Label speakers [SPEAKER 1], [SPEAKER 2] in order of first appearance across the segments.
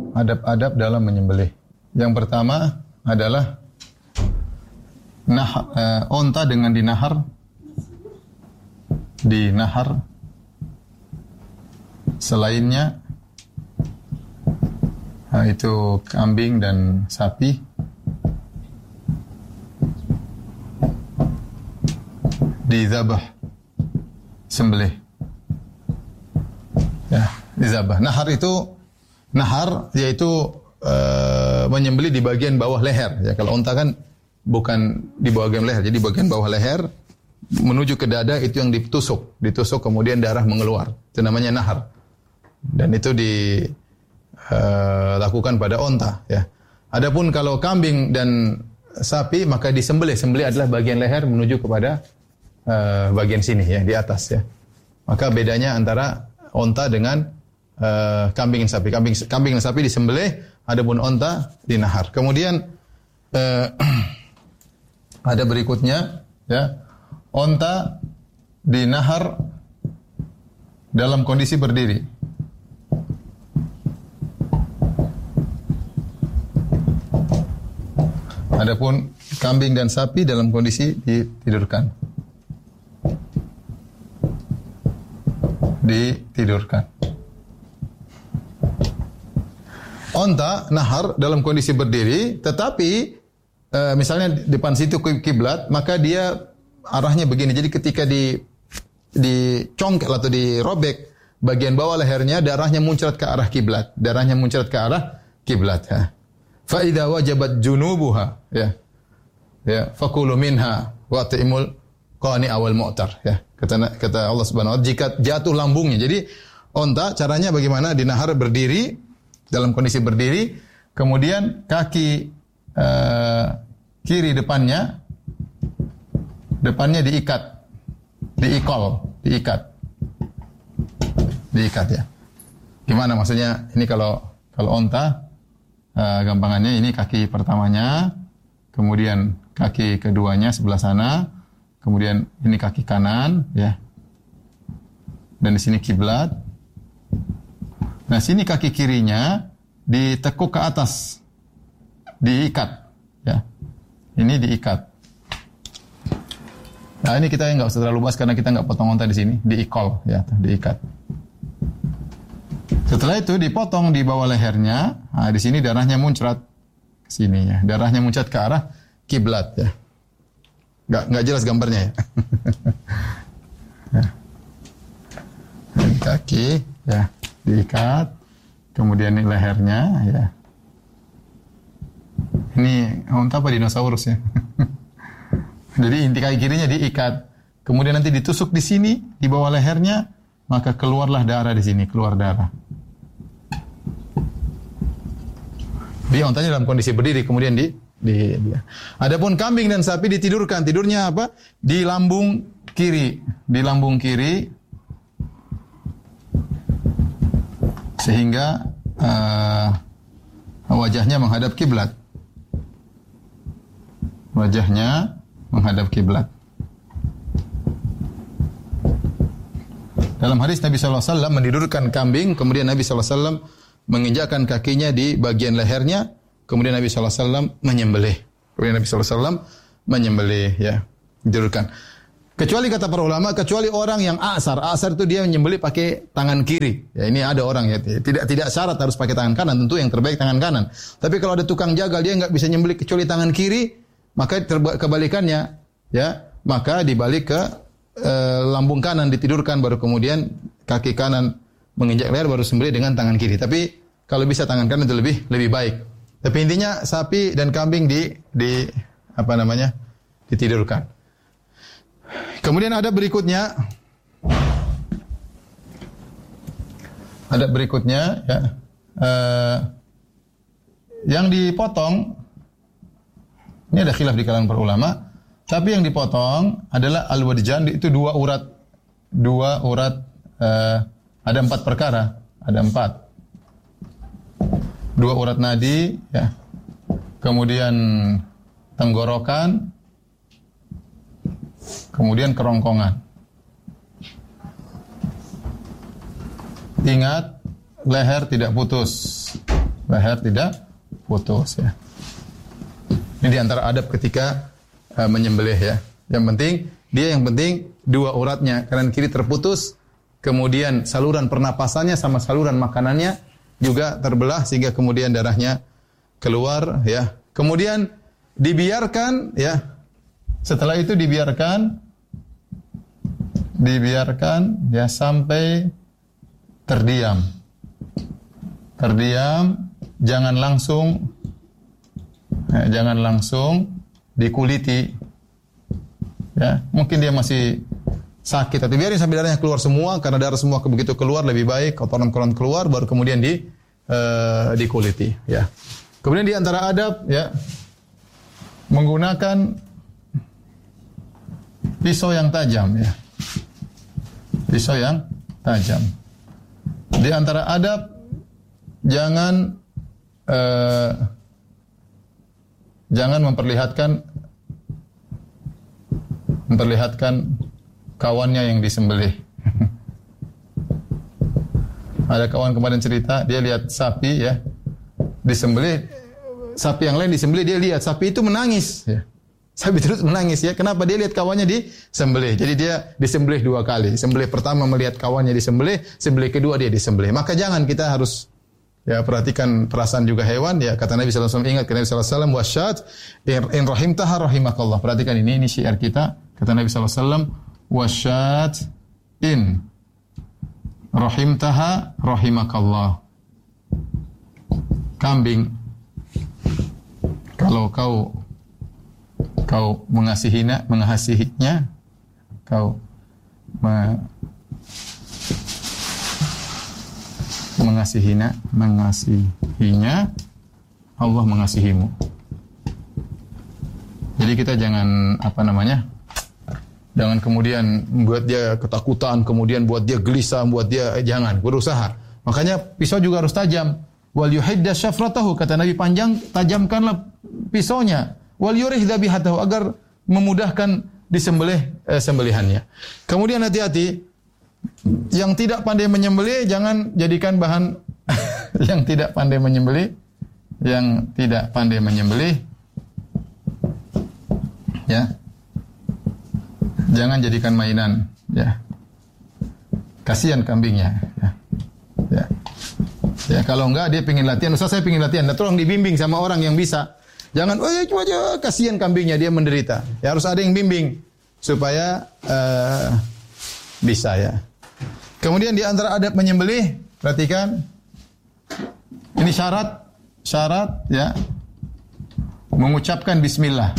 [SPEAKER 1] adab-adab dalam menyembelih. Yang pertama adalah onta dengan dinahar, selainnya itu kambing dan sapi dizabah, sembelih. Ya, dizabah. Nahar yaitu menyembelih di bagian bawah leher. Ya, kalau unta kan bukan di bagian leher, jadi bagian bawah leher menuju ke dada itu yang ditusuk kemudian darah mengeluar. Itu namanya nahar. Dan itu dilakukan pada unta. Ya. Adapun kalau kambing dan sapi maka disembelih. Sembelih adalah bagian leher menuju kepada bagian sini ya, di atas ya. Maka bedanya antara unta dengan kambing dan sapi. Kambing dan sapi disembelih, adapun unta dinahar. Kemudian ada berikutnya ya, unta dinahar dalam kondisi berdiri. Adapun kambing dan sapi dalam kondisi ditidurkan. Unta nahar dalam kondisi berdiri, tetapi misalnya depan situ kiblat, maka dia arahnya begini. Jadi ketika dicongkel atau dirobek bagian bawah lehernya, darahnya muncrat ke arah kiblat. Ya. Fa idza wajabat junubuha ya. Ya, fakulu minha wa ta'imul qani awal mu'tar ya. Kata Allah Subhanahu wa taala, jika jatuh lambungnya. Jadi unta caranya bagaimana? Dinahar berdiri, dalam kondisi berdiri, kemudian kaki kiri depannya diikat ya. Gimana maksudnya? Ini kalau unta gampangannya ini kaki pertamanya, kemudian kaki keduanya sebelah sana, kemudian ini kaki kanan ya. Dan di sini kiblat. Nah, sini kaki kirinya ditekuk ke atas. Diikat ya. Ini diikat. Nah, ini kita enggak usah terlalu bahas karena kita enggak potong unta di sini, diikol ya, diikat. Setelah itu dipotong di bawah lehernya. Nah, di sini darahnya muncrat ke sini ya. Darahnya muncrat ke arah kiblat ya. Enggak jelas gambarnya ya. Ya. Kaki ya diikat, kemudian ini lehernya ya. Ini unta apa dinosaurus ya? Jadi inti kaki kirinya diikat, kemudian nanti ditusuk di sini di bawah lehernya, maka keluarlah darah di sini, keluar darah. Dia untanya dalam kondisi berdiri, kemudian dia. Adapun kambing dan sapi ditidurkan. Tidurnya apa? Di lambung kiri. Sehingga wajahnya menghadap kiblat. Dalam hadis Nabi SAW menidurkan kambing, kemudian Nabi SAW menginjakkan kakinya di bagian lehernya, kemudian Nabi SAW menyembelih. Ya, tidurkan. Kecuali kata para ulama, kecuali orang yang asar itu dia menyembelih pakai tangan kiri. Ya, ini ada orang ya, tidak syarat harus pakai tangan kanan, tentu yang terbaik tangan kanan. Tapi kalau ada tukang jagal dia enggak bisa nyembelih kecuali tangan kiri, maka kebalikannya ya, maka dibalik ke lambung kanan ditidurkan, baru kemudian kaki kanan menginjak leher, baru sembelih dengan tangan kiri. Tapi kalau bisa tangan kanan itu lebih baik. Tapi intinya sapi dan kambing ditidurkan. Kemudian ada berikutnya ya, yang dipotong. Ini ada khilaf di kalangan para ulama. Tapi yang dipotong adalah al-wadjan, itu dua urat. Ada 4 perkara. Ada 4. 2 urat nadi, ya. Kemudian tenggorokan, kemudian kerongkongan. Ingat, leher tidak putus. Leher tidak putus ya. Ini di antara adab ketika menyembelih ya. Yang penting dua uratnya kanan kiri terputus, kemudian saluran pernapasannya sama saluran makanannya juga terbelah sehingga kemudian darahnya keluar ya. Kemudian dibiarkan ya. Setelah itu dibiarkan ya sampai terdiam. Jangan langsung dikuliti. Ya, mungkin dia masih sakit, tapi biarin sampai darahnya keluar semua, karena darah semua begitu keluar lebih baik, kotoran-kotoran keluar baru kemudian dikuliti, ya. Kemudian di antara adab ya menggunakan pisau yang tajam ya. Pisau yang tajam. Di antara adab jangan memperlihatkan kawannya yang disembelih. Ada kawan kemarin cerita, dia lihat sapi ya, disembelih, sapi yang lain disembelih, dia lihat sapi itu menangis ya. Sapi terus menangis ya. Kenapa? Dia lihat kawannya disembelih. Jadi dia disembelih dua kali. Sembelih pertama melihat kawannya disembelih, sembelih kedua dia disembelih. Maka jangan, kita harus ya perhatikan perasaan juga hewan ya. Kata Nabi sallallahu alaihi wasallam, ingat kata Nabi sallallahu alaihi wasallam, wasyat in rahimtaha rahimakallah. Perhatikan ini syiar kita. Kata Nabi sallallahu alaihi wasallam, wasyat in rahimtaha rahimakallah. Kambing, kalau kau mengasihinya, kau mengasihinya, Allah mengasihimu. Jadi kita jangan jangan kemudian membuat dia ketakutan, kemudian buat dia gelisah, jangan, berusaha. Makanya pisau juga harus tajam. Wal yuhidda syafratahu, kata Nabi, tajamkanlah pisaunya. Wal yurih dzabihatahu, agar memudahkan sembelihannya. Kemudian hati-hati, yang tidak pandai menyembelih jangan jadikan bahan yang tidak pandai menyembelih ya. Jangan jadikan mainan ya. Kasihan kambingnya ya. Ya kalau enggak dia pengin latihan, Ustaz saya pengin latihan, tolong dibimbing sama orang yang bisa. Jangan, kasihan kambingnya, dia menderita. Ya harus ada yang bimbing supaya bisa ya. Kemudian di antara adab menyembelih, perhatikan, ini syarat ya, mengucapkan bismillah.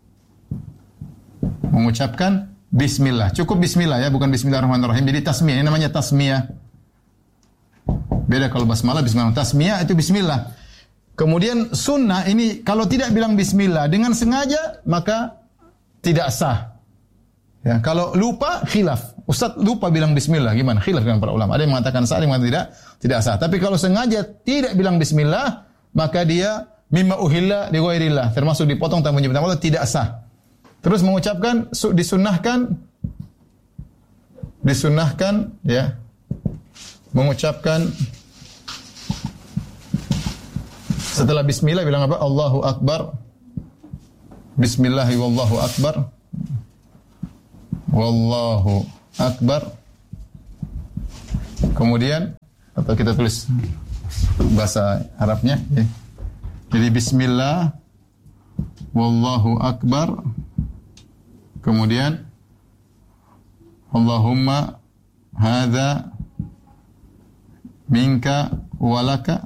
[SPEAKER 1] Cukup bismillah ya, bukan bismillahirrahmanirrahim. Jadi tasmiyah, ini namanya tasmiyah. Beda kalau basmalah, bismillah. Tasmiyah itu bismillah. Kemudian sunnah ini kalau tidak bilang bismillah dengan sengaja maka tidak sah. Ya, kalau lupa khilaf. Ustaz lupa bilang bismillah, gimana? Khilaf dengan para ulama. Ada yang mengatakan sah, ada yang mengatakan tidak sah. Tapi kalau sengaja tidak bilang bismillah, maka dia mimma uhilla li ghairillah, termasuk dipotong tanpa menyebut nama Allah, tidak sah. Terus mengucapkan disunahkan ya. Mengucapkan setelah bismillah bilang apa? Allahu akbar. Bismillahi wallahu akbar. Wallahu akbar. Kemudian atau kita tulis bahasa Arabnya ya. Jadi bismillah wallahu akbar. Kemudian Allahumma hadza minka walaka.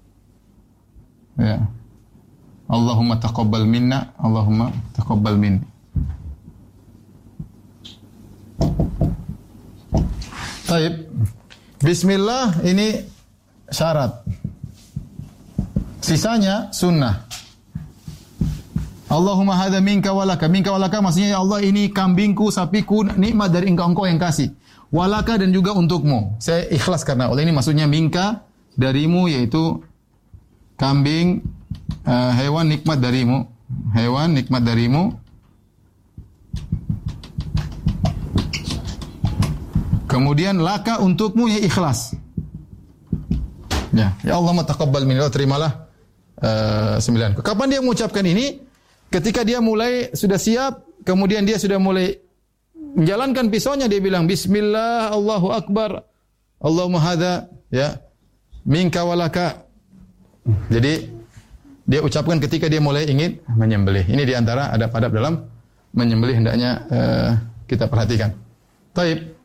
[SPEAKER 1] Ya. Allahumma taqabbal minna, Allahumma taqabbal minni. Baik. Bismillah ini syarat. Sisanya sunnah. Allahumma hadza minka walaka. Minka walaka maksudnya ya Allah ini kambingku, sapiku, nikmat dari engkau yang kasih. Walaka dan juga untukmu. Saya ikhlas karena Allah, ini maksudnya minka, darimu, yaitu kambing, hewan nikmat darimu. Hewan nikmat darimu. Kemudian laka untukmu, ya ikhlas. Ya Allah taqabbal minni, terimalah 9. Kapan dia mengucapkan ini? Ketika dia mulai sudah siap, kemudian dia sudah mulai menjalankan pisaunya, dia bilang bismillah, Allahu akbar, Allahumma hadza ya minka walaka. Jadi dia ucapkan ketika dia mulai ingin menyembelih. Ini di antara adab-adab dalam menyembelih hendaknya kita perhatikan. Taib.